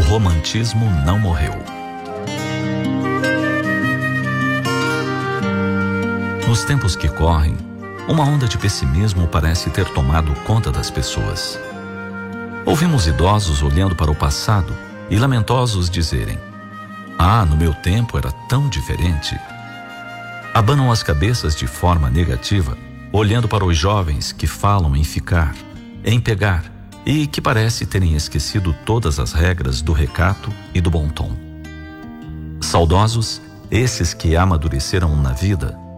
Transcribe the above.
romantismo não morreu. Nos tempos que correm, uma onda de pessimismo parece ter tomado conta das pessoas. Ouvimos idosos olhando para o passado e lamentosos dizerem: "Ah, no meu tempo era tão diferente." Abanam as cabeças de forma negativa, olhando para os jovens que falam em ficar, em pegar, e que parece terem esquecido todas as regras do recato e do bom tom. Saudosos, esses que amadureceram na vida,